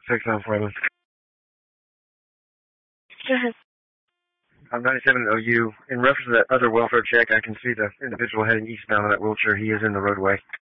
6 on Freeland. Go ahead. I'm 97 OU. In reference to that other welfare check, I can see the individual heading eastbound on that wheelchair. He is in the roadway.